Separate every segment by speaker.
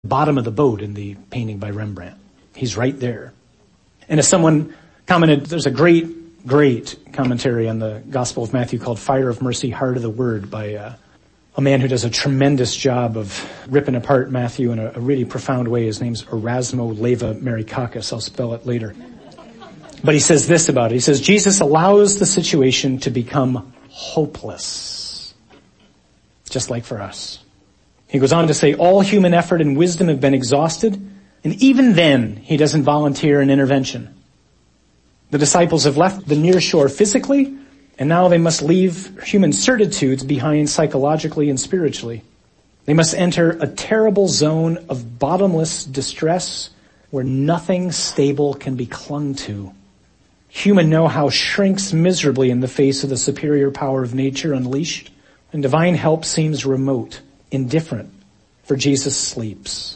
Speaker 1: bottom of the boat in the painting by Rembrandt. He's right there. And as someone commented, there's a great commentary on the Gospel of Matthew called Fire of Mercy, Heart of the Word by a man who does a tremendous job of ripping apart Matthew in a really profound way. His name's Erasmo Leva Marikakis. I'll spell it later. But he says this about it. He says, Jesus allows the situation to become hopeless, just like for us. He goes on to say, all human effort and wisdom have been exhausted, and even then, he doesn't volunteer an intervention. The disciples have left the near shore physically, and now they must leave human certitudes behind psychologically and spiritually. They must enter a terrible zone of bottomless distress where nothing stable can be clung to. Human know-how shrinks miserably in the face of the superior power of nature unleashed, and divine help seems remote, indifferent, for Jesus sleeps.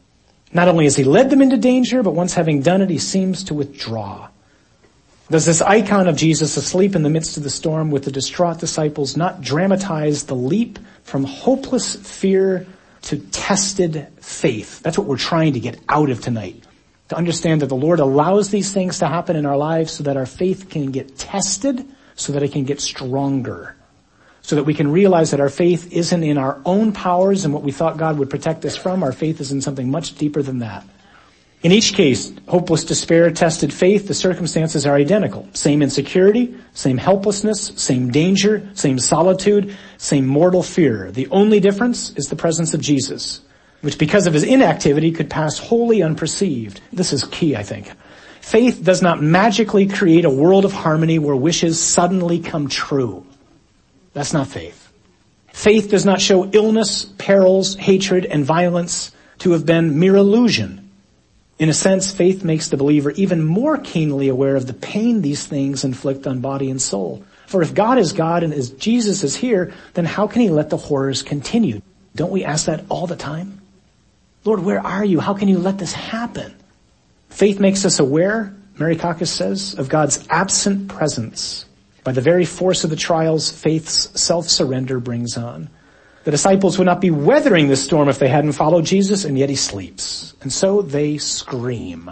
Speaker 1: Not only has he led them into danger, but once having done it, he seems to withdraw. Does this icon of Jesus asleep in the midst of the storm with the distraught disciples not dramatize the leap from hopeless fear to tested faith? That's what we're trying to get out of tonight. To understand that the Lord allows these things to happen in our lives so that our faith can get tested, so that it can get stronger. So that we can realize that our faith isn't in our own powers and what we thought God would protect us from. Our faith is in something much deeper than that. In each case, hopeless despair, tested faith, the circumstances are identical. Same insecurity, same helplessness, same danger, same solitude, same mortal fear. The only difference is the presence of Jesus, which because of his inactivity could pass wholly unperceived. This is key, I think. Faith does not magically create a world of harmony where wishes suddenly come true. That's not faith. Faith does not show illness, perils, hatred, and violence to have been mere illusion. In a sense, faith makes the believer even more keenly aware of the pain these things inflict on body and soul. For if God is God and as Jesus is here, then how can he let the horrors continue? Don't we ask that all the time? Lord, where are you? How can you let this happen? Faith makes us aware, Marikakis says, of God's absent presence. By the very force of the trials, faith's self-surrender brings on. The disciples would not be weathering this storm if they hadn't followed Jesus, and yet he sleeps. And so they scream.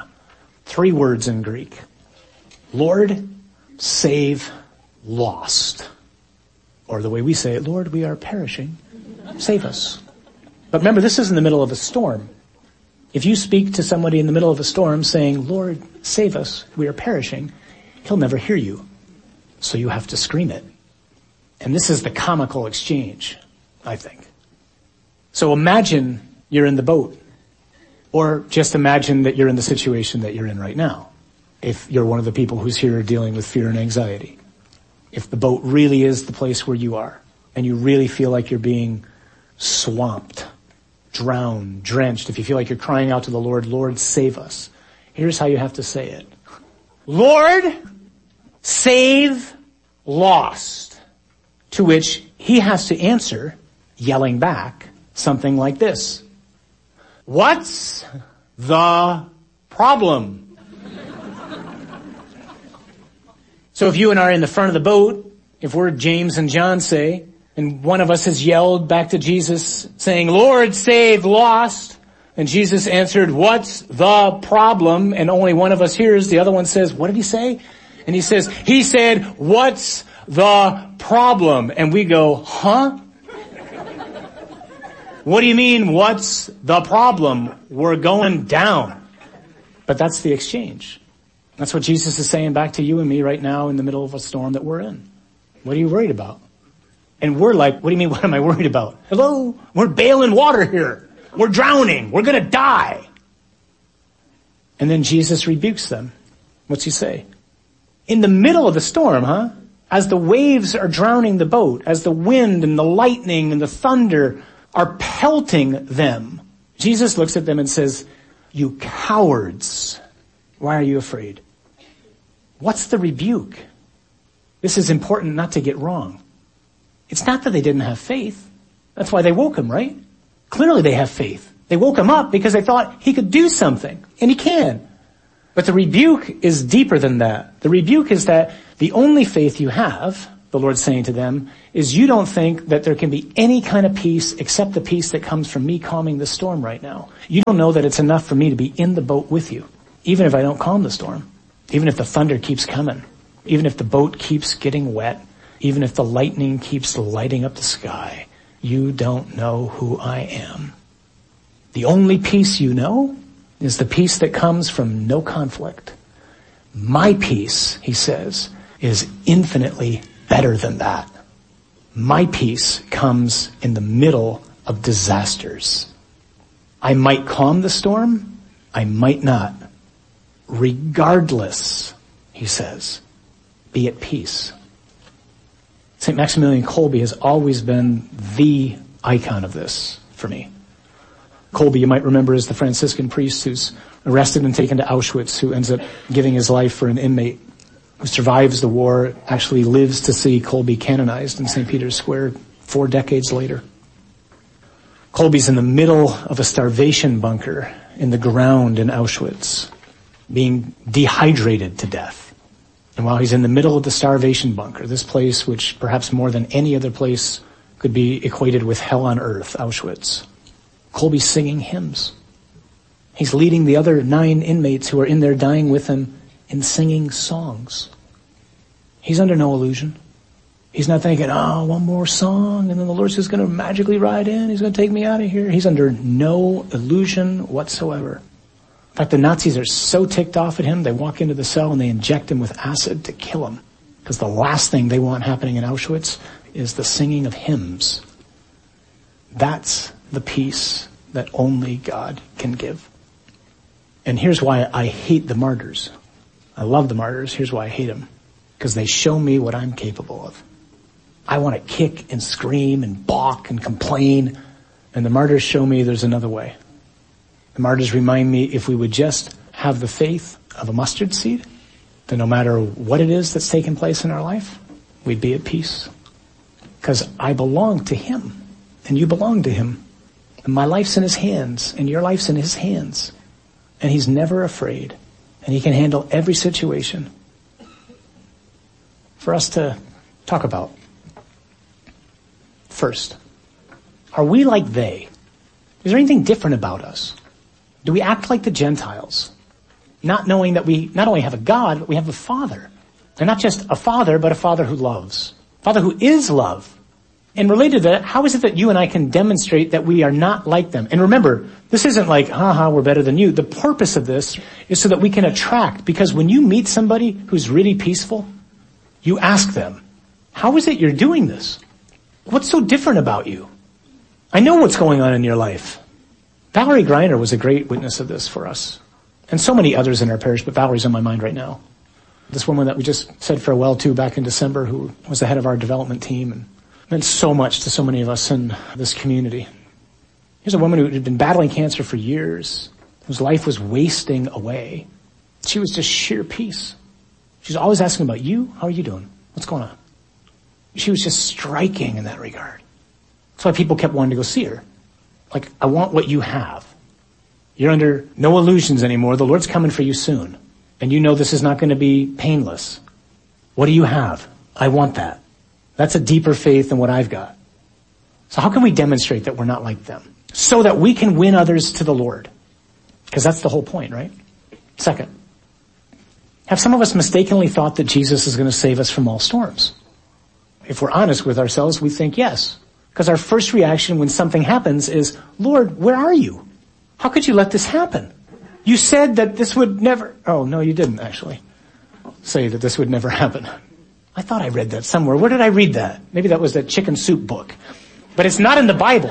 Speaker 1: 3 words in Greek. Lord, save, lost. Or the way we say it, Lord, we are perishing. Save us. But remember, this is in the middle of a storm. If you speak to somebody in the middle of a storm saying, Lord, save us, we are perishing, he'll never hear you. So you have to scream it. And this is the comical exchange, I think. So imagine you're in the boat. Or just imagine that you're in the situation that you're in right now. If you're one of the people who's here dealing with fear and anxiety. If the boat really is the place where you are, and you really feel like you're being swamped, drowned, drenched, if you feel like you're crying out to the Lord, Lord, save us. Here's how you have to say it. Lord, save, lost. To which he has to answer, yelling back, something like this. What's the problem? So if you and I are in the front of the boat, if we're James and John, say, and one of us has yelled back to Jesus saying, Lord, save, lost. And Jesus answered, what's the problem? And only one of us hears. The other one says, what did he say? And he said, what's the problem? And we go, huh? What do you mean, what's the problem? We're going down. But that's the exchange. That's what Jesus is saying back to you and me right now in the middle of a storm that we're in. What are you worried about? And we're like, what do you mean, what am I worried about? Hello? We're bailing water here. We're drowning. We're going to die. And then Jesus rebukes them. What's he say? In the middle of the storm, as the waves are drowning the boat, as the wind and the lightning and the thunder are pelting them, Jesus looks at them and says, you cowards, why are you afraid? What's the rebuke? This is important not to get wrong. It's not that they didn't have faith. That's why they woke him, right? Clearly they have faith. They woke him up because they thought he could do something, and he can. But the rebuke is deeper than that. The rebuke is that the only faith you have, the Lord's saying to them, is you don't think that there can be any kind of peace except the peace that comes from me calming the storm right now. You don't know that it's enough for me to be in the boat with you, even if I don't calm the storm, even if the thunder keeps coming, even if the boat keeps getting wet, even if the lightning keeps lighting up the sky. You don't know who I am. The only peace you know is the peace that comes from no conflict. My peace, he says, is infinitely better than that. My peace comes in the middle of disasters. I might calm the storm, I might not. Regardless, he says, be at peace. St. Maximilian Kolbe has always been the icon of this for me. Kolbe, you might remember, is the Franciscan priest who's arrested and taken to Auschwitz, who ends up giving his life for an inmate who survives the war, actually lives to see Kolbe canonized in St. Peter's Square 4 decades later. Kolbe's in the middle of a starvation bunker in the ground in Auschwitz, being dehydrated to death. And while he's in the middle of the starvation bunker, this place which perhaps more than any other place could be equated with hell on earth, Auschwitz, Kolbe's singing hymns. He's leading the other 9 inmates who are in there dying with him in singing songs. He's under no illusion. He's not thinking, one more song and then the Lord's just going to magically ride in. He's going to take me out of here. He's under no illusion whatsoever. In fact, the Nazis are so ticked off at him, they walk into the cell and they inject him with acid to kill him. Because the last thing they want happening in Auschwitz is the singing of hymns. That's the peace that only God can give. And here's why I hate the martyrs. I love the martyrs. Here's why I hate them. Because they show me what I'm capable of. I want to kick and scream and balk and complain. And the martyrs show me there's another way. The martyrs remind me if we would just have the faith of a mustard seed, then no matter what it is that's taken place in our life, we'd be at peace. Because I belong to him and you belong to him. And my life's in his hands and your life's in his hands. And he's never afraid. And he can handle every situation for us to talk about. First, are we like they? Is there anything different about us? Do we act like the Gentiles? Not knowing that we not only have a God, but we have a Father. And not just a Father, but a Father who loves. Father who is love. And related to that, how is it that you and I can demonstrate that we are not like them? And remember, this isn't like, we're better than you. The purpose of this is so that we can attract. Because when you meet somebody who's really peaceful, you ask them, how is it you're doing this? What's so different about you? I know what's going on in your life. Valerie Greiner was a great witness of this for us. And so many others in our parish, but Valerie's on my mind right now. This woman that we just said farewell to back in December, who was the head of our development team and meant so much to so many of us in this community. Here's a woman who had been battling cancer for years, whose life was wasting away. She was just sheer peace. She's always asking about you. How are you doing? What's going on? She was just striking in that regard. That's why people kept wanting to go see her. Like, I want what you have. You're under no illusions anymore. The Lord's coming for you soon. And you know this is not going to be painless. What do you have? I want that. That's a deeper faith than what I've got. So how can we demonstrate that we're not like them? So that we can win others to the Lord. Because that's the whole point, right? Second, have some of us mistakenly thought that Jesus is going to save us from all storms? If we're honest with ourselves, we think yes. Because our first reaction when something happens is, Lord, where are you? How could you let this happen? You said that this would never... Oh, no, you didn't actually say that this would never happen. I thought I read that somewhere. Where did I read that? Maybe that was the chicken soup book. But it's not in the Bible.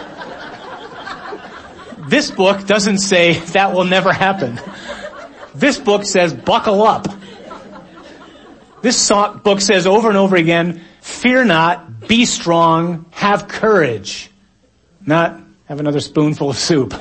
Speaker 1: This book doesn't say that will never happen. This book says buckle up. This book says over and over again, fear not, be strong, have courage. Not have another spoonful of soup.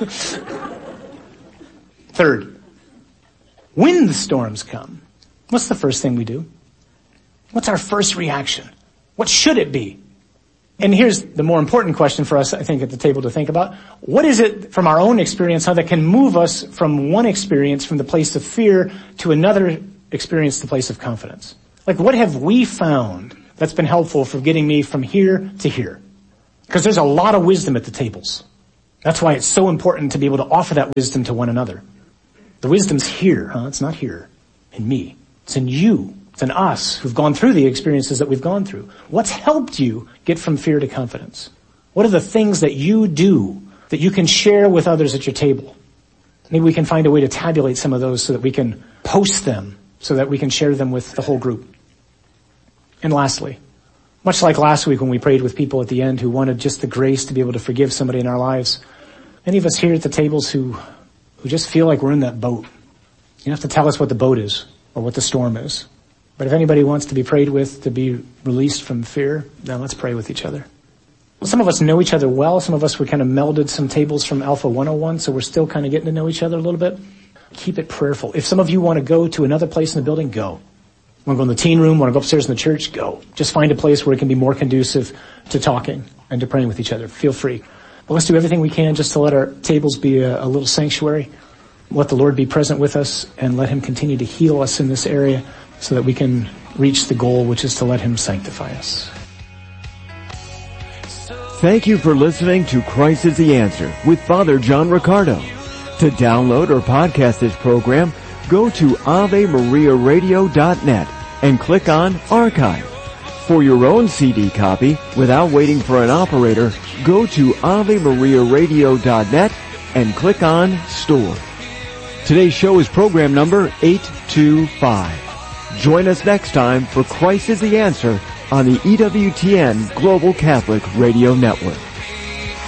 Speaker 1: Third, when the storms come, what's the first thing we do? What's our first reaction? What should it be? And here's the more important question for us, I think, at the table to think about. What is it from our own experience, how that can move us from one experience, from the place of fear, to another experience, the place of confidence? Like, what have we found that's been helpful for getting me from here to here. Because there's a lot of wisdom at the tables. That's why it's so important to be able to offer that wisdom to one another. The wisdom's here, It's not here in me. It's in you. It's in us who've gone through the experiences that we've gone through. What's helped you get from fear to confidence? What are the things that you do that you can share with others at your table? Maybe we can find a way to tabulate some of those so that we can post them, so that we can share them with the whole group. And lastly, much like last week when we prayed with people at the end who wanted just the grace to be able to forgive somebody in our lives, many of us here at the tables who just feel like we're in that boat. You don't have to tell us what the boat is or what the storm is. But if anybody wants to be prayed with to be released from fear, then let's pray with each other. Some of us know each other well. Some of us were kind of melded some tables from Alpha 101, so we're still kind of getting to know each other a little bit. Keep it prayerful. If some of you want to go to another place in the building, go. Want to go in the teen room, want to go upstairs in the church, go. Just find a place where it can be more conducive to talking and to praying with each other. Feel free. But let's do everything we can just to let our tables be a little sanctuary. Let the Lord be present with us and let Him continue to heal us in this area so that we can reach the goal, which is to let Him sanctify us.
Speaker 2: Thank you for listening to Christ is the Answer with Father John Riccardo. To download or podcast this program, go to AveMariaRadio.net and click on Archive. For your own CD copy, without waiting for an operator, go to AveMariaRadio.net and click on Store. Today's show is program number 825. Join us next time for Christ is the Answer on the EWTN Global Catholic Radio Network.